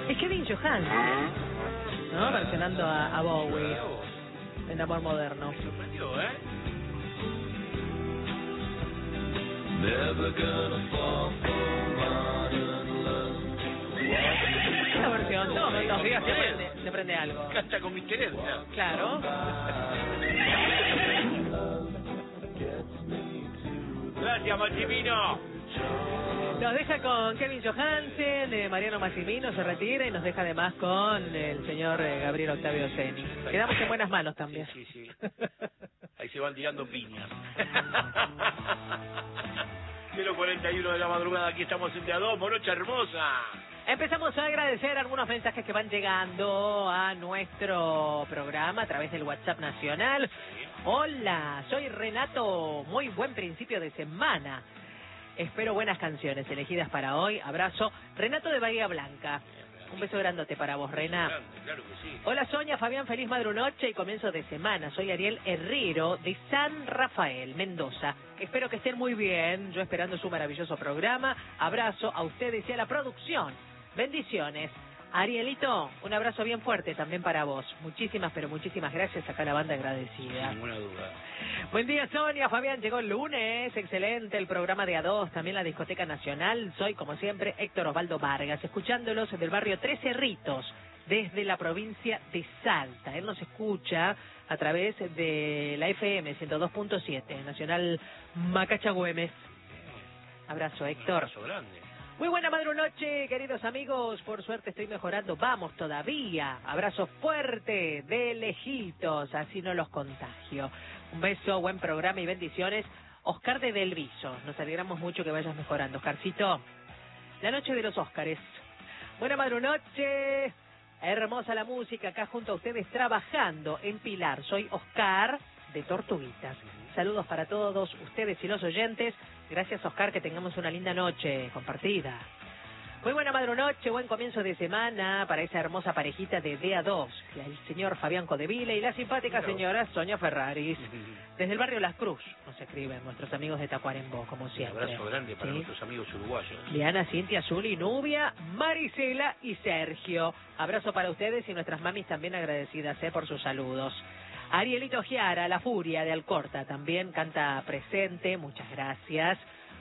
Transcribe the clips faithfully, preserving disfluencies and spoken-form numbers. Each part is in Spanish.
Es Kevin Johansen, ¿no? Versionando a, a Bowie en Amor Moderno. Me sorprendió, ¿eh? Esta versión, todos los días te prende, te prende algo. Canta con mi querencia. Claro. Gracias, Maximino. Nos deja con Kevin Johansen, eh, Mariano Massimino se retira y nos deja además con el señor eh, Gabriel Octavio Zeni. Quedamos en buenas manos también. Sí, sí, sí. Ahí se van tirando piñas. cero cuarenta y uno de la madrugada, aquí estamos en Día dos, Morocha hermosa. Empezamos a agradecer algunos mensajes que van llegando a nuestro programa a través del WhatsApp nacional. Hola, soy Renato, muy buen principio de semana. Espero buenas canciones elegidas para hoy. Abrazo. Renato de Bahía Blanca. Un beso grandote para vos, Rena. Claro que sí. Hola, Sonia, Fabián, feliz madrunoche y comienzo de semana. Soy Ariel Herrero de San Rafael, Mendoza. Espero que estén muy bien. Yo esperando su maravilloso programa. Abrazo a ustedes y a la producción. Bendiciones. Arielito, un abrazo bien fuerte también para vos. Muchísimas, pero muchísimas gracias. Acá la banda agradecida. Sin ninguna duda. Buen día, Sonia. Fabián, llegó el lunes. Excelente el programa de A dos, también la Discoteca Nacional. Soy, como siempre, Héctor Osvaldo Vargas, escuchándolos del barrio Tres Cerritos, desde la provincia de Salta. Él nos escucha a través de la F M ciento dos punto siete, Nacional Macacha Güemes. Abrazo, Héctor. Un abrazo grande. Muy buena madrunoche, queridos amigos. Por suerte estoy mejorando. Vamos todavía. Abrazo fuerte de lejitos, así no los contagio. Un beso, buen programa y bendiciones. Oscar de Delviso. Nos alegramos mucho que vayas mejorando. Oscarcito, la noche de los Óscares. Buena madrunoche. Hermosa la música acá junto a ustedes trabajando en Pilar. Soy Oscar de Tortuguitas. Saludos para todos ustedes y los oyentes. Gracias, Oscar, que tengamos una linda noche compartida. Muy buena madrunoche, buen comienzo de semana para esa hermosa parejita de D A dos, el señor Fabián Codevila y la simpática señora Sonia Ferraris. Desde el barrio Las Cruz nos escriben nuestros amigos de Tacuarembó, como siempre. Un abrazo grande para ¿sí? nuestros amigos uruguayos. Diana, Cintia, Zuli, Nubia, Marisela y Sergio. Abrazo para ustedes y nuestras mamis también agradecidas eh, por sus saludos. Arielito Giara, La Furia de Alcorta, también canta presente, muchas gracias.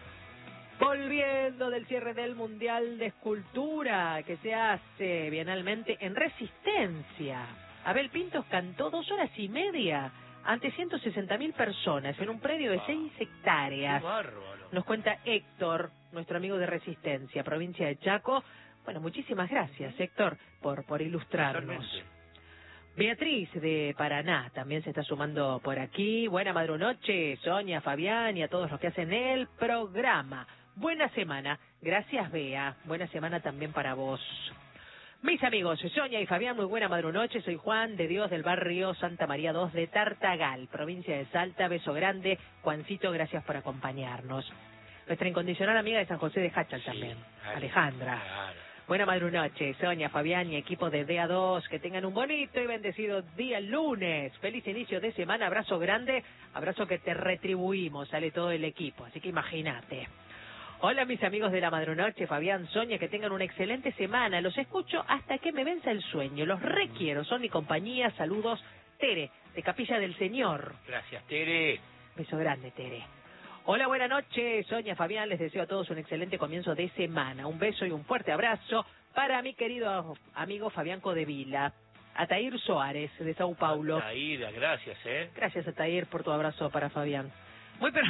Volviendo del cierre del Mundial de Escultura, que se hace bienalmente en Resistencia. Abel Pintos cantó dos horas y media ante ciento sesenta mil personas en un predio de seis hectáreas. Qué bárbaro. Nos cuenta Héctor, nuestro amigo de Resistencia, provincia de Chaco. Bueno, muchísimas gracias, Héctor, por, por ilustrarnos. Totalmente. Beatriz de Paraná también se está sumando por aquí. Buena madrunoche, Sonia, Fabián y a todos los que hacen el programa. Buena semana. Gracias, Bea. Buena semana también para vos. Mis amigos, Sonia y Fabián, muy buena madrunoche. Soy Juan de Dios del barrio Santa María dos de Tartagal, provincia de Salta. Beso grande. Juancito, gracias por acompañarnos. Nuestra incondicional amiga de San José de Hachal sí, también, Alejandra. Claro. Buena madrunoche, Sonia, Fabián y equipo de D A dos. Que tengan un bonito y bendecido día lunes. Feliz inicio de semana. Abrazo grande. Abrazo que te retribuimos. Sale todo el equipo. Así que imagínate. Hola, mis amigos de la madrunoche. Fabián, Sonia, que tengan una excelente semana. Los escucho hasta que me venza el sueño. Los requiero. Son mi compañía. Saludos. Tere, de Capilla del Señor. Gracias, Tere. Beso grande, Tere. Hola, buenas noches, Sonia, Fabián, les deseo a todos un excelente comienzo de semana. Un beso y un fuerte abrazo para mi querido amigo Fabián Codevila. Atair Soares, de Sao Paulo. Atair, gracias, ¿eh? Gracias, Atair, por tu abrazo para Fabián. Muy pero...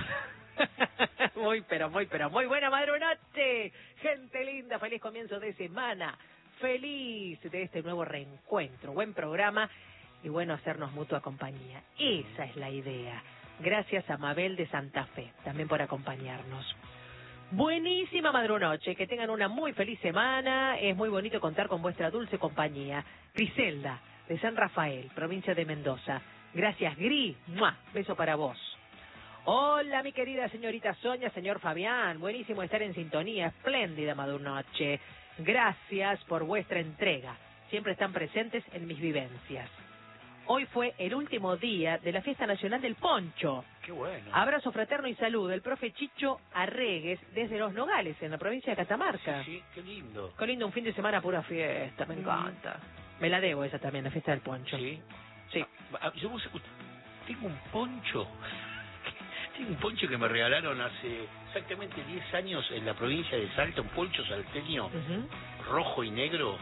muy pero, muy pero, muy buena madrunoche. Gente linda, feliz comienzo de semana. Feliz de este nuevo reencuentro. Buen programa y bueno hacernos mutua compañía. Esa es la idea. Gracias a Mabel de Santa Fe, también por acompañarnos. Buenísima madrunoche, que tengan una muy feliz semana. Es muy bonito contar con vuestra dulce compañía. Griselda, de San Rafael, provincia de Mendoza. Gracias, Gri. ¡Mua! Beso para vos. Hola, mi querida señorita Sonia, señor Fabián. Buenísimo estar en sintonía. Espléndida madrunoche. Gracias por vuestra entrega. Siempre están presentes en mis vivencias. Hoy fue el último día de la Fiesta Nacional del Poncho. Qué bueno. Abrazo fraterno y salud del profe Chicho Arregues desde Los Nogales, en la provincia de Catamarca. Sí, sí, qué lindo. Qué lindo, un fin de semana pura fiesta, me encanta. Me la debo esa también, la fiesta del poncho. Sí. Sí. Ah, yo tengo un poncho. Tengo un poncho que me regalaron hace exactamente diez años en la provincia de Salta, un poncho salteño, uh-huh. rojo y negro,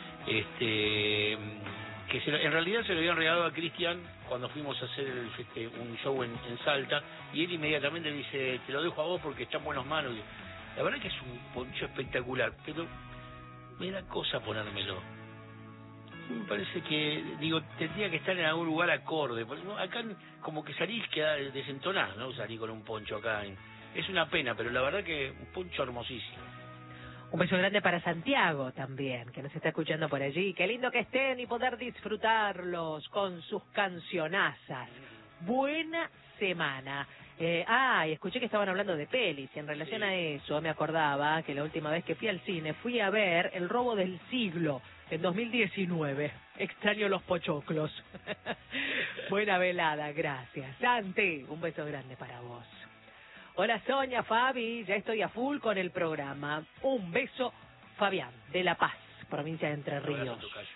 este que se lo, en realidad se lo habían regalado a Cristian cuando fuimos a hacer el, este, un show en, en Salta, y él inmediatamente dice, te lo dejo a vos porque está en buenas manos. La verdad que es un poncho espectacular, pero me da cosa ponérmelo. Me parece que, digo, tendría que estar en algún lugar acorde. Porque acá como que salís, queda desentonás, ¿no? Salí con un poncho acá. Es una pena, pero la verdad que un poncho hermosísimo. Un beso grande para Santiago también, que nos está escuchando por allí. Qué lindo que estén y poder disfrutarlos con sus cancionazas. Buena semana. Eh, ah, y escuché que estaban hablando de pelis, y en relación sí. a eso me acordaba que la última vez que fui al cine fui a ver El Robo del Siglo, en dos mil diecinueve. Extraño los pochoclos. Buena velada, gracias. Santi, un beso grande para vos. Hola Sonia, Fabi, ya estoy a full con el programa. Un beso, Fabián, de La Paz, provincia de Entre Ríos.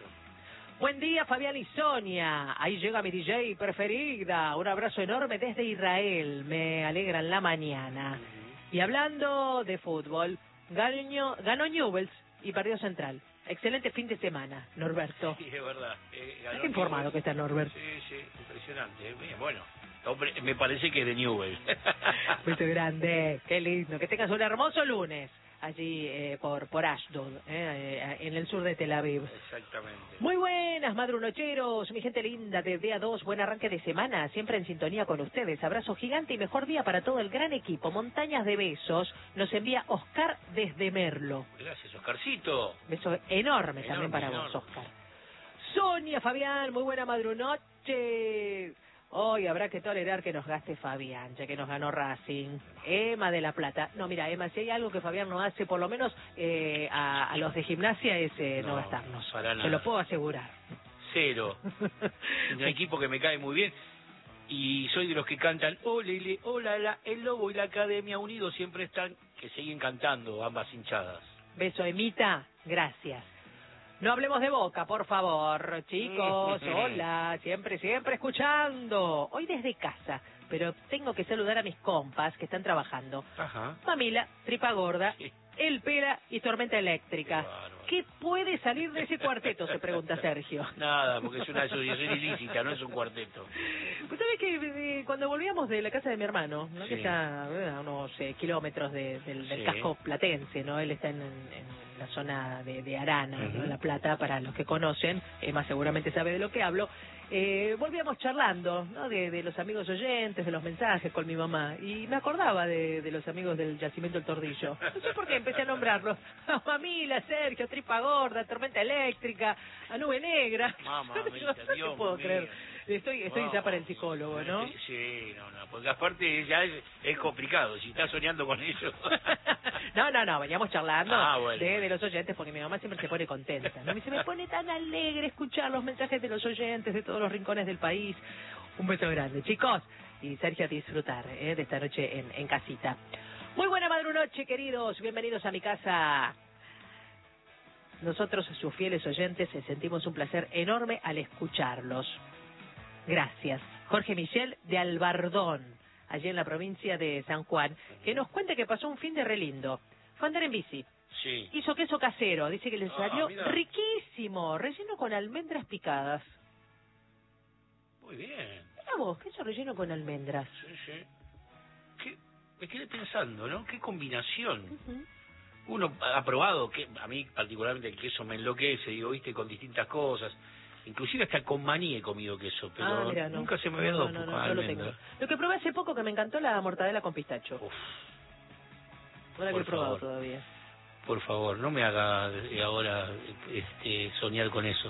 Buen día, Fabián y Sonia. Ahí llega mi D J preferida. Un abrazo enorme desde Israel. Me alegran la mañana. Y hablando de fútbol, ganó, ganó Newell's y perdió Central. Excelente fin de semana, Norberto. Sí, es verdad. Eh, ¿Estás informado Newell's? Que está Norberto? Sí, sí, impresionante. Eh. Bien, bueno, hombre, me parece que es de Newell's. Beso grande, qué lindo. Que tengas un hermoso lunes allí eh, por por Ashdod, eh, en el sur de Tel Aviv. Exactamente. Muy buenas, madrunocheros, mi gente linda de D A dos, buen arranque de semana, siempre en sintonía con ustedes. Abrazo gigante y mejor día para todo el gran equipo. Montañas de besos nos envía Oscar desde Merlo. Gracias, Oscarcito. Beso enorme, enorme también para enorme. vos, Oscar. Sonia, Fabián, muy buena madrunoche. Hoy habrá que tolerar que nos gaste Fabián, ya que nos ganó Racing. Emma de La Plata. No, mira, Emma, si hay algo que Fabián no hace, por lo menos eh, a, a los de gimnasia, es eh, no, no gastarnos. Para nada. Te lo puedo asegurar. Cero. Un equipo que me cae muy bien. Y soy de los que cantan, olele, olala, el Lobo y la Academia Unidos siempre están, que siguen cantando ambas hinchadas. Beso, Emita, gracias. No hablemos de Boca, por favor, chicos. Hola, siempre, siempre escuchando. Hoy desde casa, pero tengo que saludar a mis compas que están trabajando. Ajá. Mamila, Tripa Gorda, sí. El Pera y Tormenta Eléctrica. ¿Qué puede salir de ese cuarteto? Se pregunta Sergio. Nada, porque es una asociación ilícita, no es un cuarteto. Pues sabés que eh, cuando volvíamos de la casa de mi hermano, ¿no? Sí. que está eh, a unos eh, kilómetros de, del, del sí. casco platense, ¿no? Él está en, en la zona de, de Arana, uh-huh. ¿no? La Plata, para los que conocen, Emma seguramente sabe de lo que hablo. Eh, volvíamos charlando, ¿no? De, de los amigos oyentes, de los mensajes con mi mamá, y me acordaba de, de los amigos del Yacimiento El Tordillo. No sé por qué empecé a nombrarlos. A Mamila, Sergio, Tripa Gorda, Tormenta Eléctrica, a Nube Negra. Mamá, no, no te puedo creer. Estoy, estoy wow. ya para el psicólogo, ¿no? Sí, no, no, porque aparte ya es, es complicado, si estás soñando con ellos. no, no, no, veníamos charlando ah, bueno, de, bueno. de los oyentes, porque mi mamá siempre se pone contenta, ¿no? Y se me pone tan alegre escuchar los mensajes de los oyentes de todos los rincones del país. Un beso grande, chicos. Y Sergio, a disfrutar ¿eh? de esta noche en, en casita. Muy buena madrunoche, queridos. Bienvenidos a mi casa. Nosotros, sus fieles oyentes, sentimos un placer enorme al escucharlos. Gracias. Jorge Michel de Albardón, allí en la provincia de San Juan, que nos cuenta que pasó un fin de re lindo. Fue a andar en bici. Sí. Hizo queso casero, dice que le salió ah, riquísimo, relleno con almendras picadas. Muy bien. Mira vos, queso relleno con almendras. Sí, sí. ¿Qué? Me quedé pensando, ¿no? Qué combinación. Uh-huh. Uno ha probado, que a mí particularmente el queso me enloquece, digo, viste, con distintas cosas. Inclusive hasta con maní he comido queso, pero ah, mira, no. nunca se me había dado no, no, con no, no lo tengo. Lo que probé hace poco que me encantó la mortadela con pistacho. Uf. No la que he probado todavía. Por favor, no me haga ahora este, soñar con eso.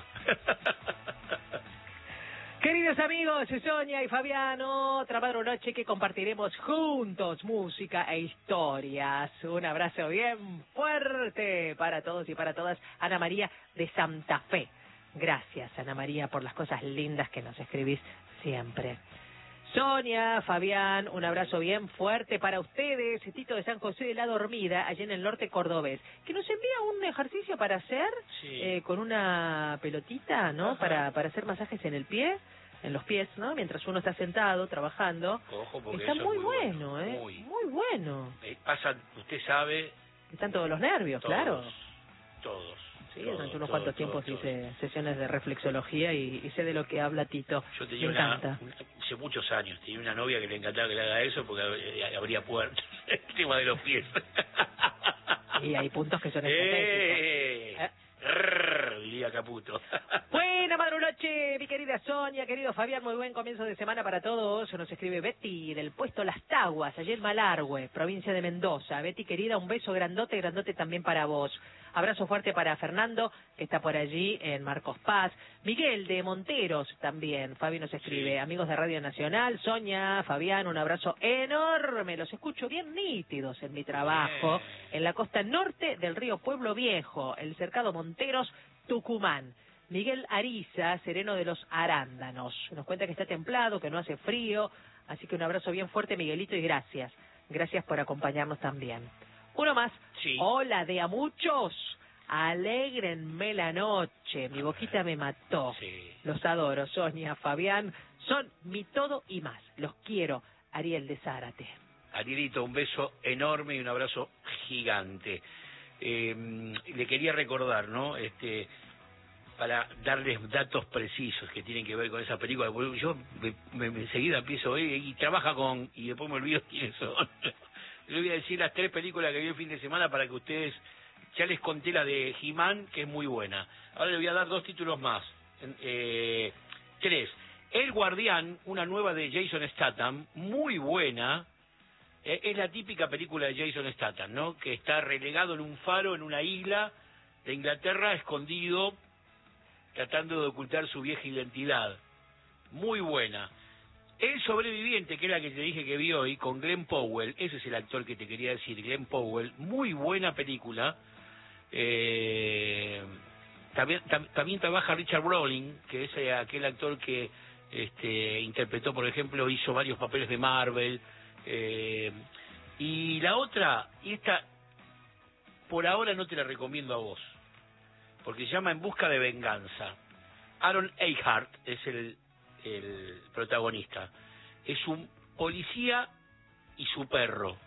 Queridos amigos, Sonia y Fabián, otra madrunoche que compartiremos juntos música e historias. Un abrazo bien fuerte para todos y para todas. Ana María de Santa Fe Gracias, Ana María, por las cosas lindas que nos escribís siempre. Sonia, Fabián, un abrazo bien fuerte para ustedes. Tito de San José de la Dormida, allá en el norte cordobés, que nos envía un ejercicio para hacer sí. eh, con una pelotita, ¿no? Ajá. Para para hacer masajes en el pie, en los pies, ¿no? Mientras uno está sentado, trabajando. Ojo, porque está eso muy, es muy bueno, bueno, ¿eh? Muy, muy bueno. Eh, pasa, usted sabe... Están todos los nervios, todos, claro. Todos. Sí, todo, durante unos todo, cuantos todo, tiempos todo. hice sesiones de reflexología y, y sé de lo que habla Tito. Yo tenía Me una, encanta. una, hace muchos años, tenía una novia que le encantaba que le haga eso porque eh, abría puertas, el tema de los pies. Y hay puntos que son estratégicos. ¡Eh! ¿Eh? Rrr, diría Caputo. Buena madrunoche, mi querida Sonia, querido Fabián, muy buen comienzo de semana para todos. Nos escribe Betty del puesto Las Taguas, allí en Malargüe, provincia de Mendoza. Betty, querida, un beso grandote, grandote también para vos. Abrazo fuerte para Fernando, que está por allí en Marcos Paz. Miguel de Monteros también, Fabi nos escribe. Sí. Amigos de Radio Nacional, Sonia, Fabián, un abrazo enorme. Los escucho bien nítidos en mi trabajo, Bien. en la costa norte del río Pueblo Viejo, el cercado Monteros, Tucumán. Miguel Ariza, sereno de los Arándanos. Nos cuenta que está templado, que no hace frío, así que un abrazo bien fuerte, Miguelito, y gracias. Gracias por acompañarnos también. Uno más. Sí. Hola de a muchos. Alégrenme la noche. Mi boquita me mató. Sí. Los adoro, Sonia, Fabián. Son mi todo y más. Los quiero. Ariel de Zárate. Arielito, un beso enorme y un abrazo gigante. Eh, le quería recordar, ¿no? Este, para darles datos precisos que tienen que ver con esa película. Yo me, me, enseguida empiezo, eh, y trabaja con, y después me olvido quiénes son. Le voy a decir las tres películas que vi el fin de semana para que ustedes, ya les conté la de He-Man, que es muy buena. Ahora le voy a dar dos títulos más. Eh, tres. El Guardián, una nueva de Jason Statham, muy buena. Eh, es la típica película de Jason Statham, ¿no? Que está relegado en un faro, en una isla de Inglaterra, escondido, tratando de ocultar su vieja identidad. Muy buena. El Sobreviviente, que es la que te dije que vi hoy, con Glenn Powell, ese es el actor que te quería decir, Glenn Powell, muy buena película. Eh, también, tam, también trabaja Richard Brolin, que es eh, aquel actor que este, interpretó, por ejemplo, hizo varios papeles de Marvel. Eh, y la otra, y esta, por ahora no te la recomiendo a vos, porque se llama En Busca de Venganza. Aaron Eckhart es el... el protagonista. Es un policía y su perro.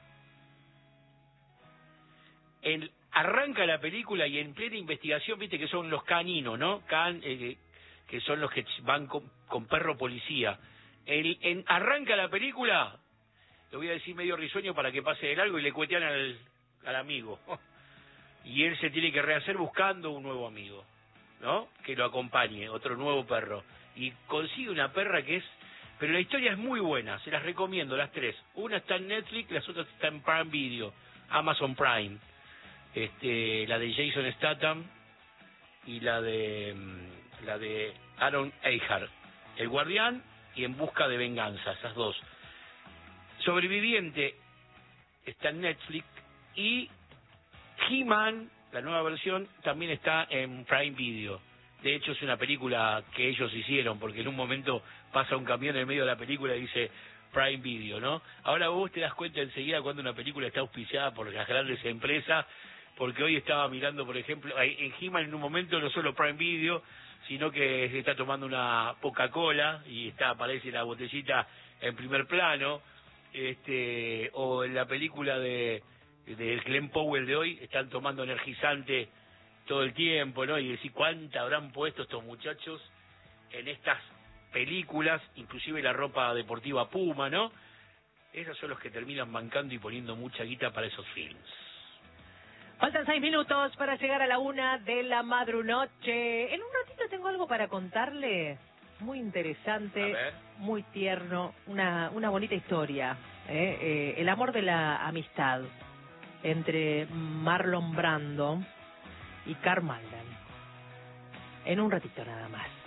El, arranca la película y en plena investigación, viste que son los caninos, ¿no? Can, eh, que son los que van con, con perro policía. El, en, arranca la película, le voy a decir medio risueño para que pase de largo, y le cuetean al, al amigo. Y él se tiene que rehacer buscando un nuevo amigo, ¿no? Que lo acompañe, otro nuevo perro. Y consigue una perra que es... Pero la historia es muy buena, se las recomiendo, las tres. Una está en Netflix, las otras están en Prime Video, Amazon Prime. Este, la de Jason Statham y la de la de Aaron Eckhart. El Guardián y En Busca de Venganza, esas dos. Sobreviviente está en Netflix y He-Man, la nueva versión, también está en Prime Video. De hecho, es una película que ellos hicieron, porque en un momento pasa un camión en el medio de la película y dice Prime Video, ¿no? Ahora vos te das cuenta enseguida cuando una película está auspiciada por las grandes empresas, porque hoy estaba mirando, por ejemplo, en He-Man en un momento no solo Prime Video, sino que se está tomando una Coca-Cola y está aparece la botellita en primer plano, este o en la película de, de Glenn Powell de hoy, están tomando energizante todo el tiempo, ¿no? Y decir cuánta habrán puesto estos muchachos en estas películas, inclusive la ropa deportiva Puma, ¿no? Esos son los que terminan bancando y poniendo mucha guita para esos films. Faltan seis minutos para llegar a la una de la madrunoche. En un ratito tengo algo para contarle, muy interesante, muy tierno, una, una bonita historia, ¿eh? Eh, el amor de la amistad entre Marlon Brando y Karl Malden. En un ratito nada más.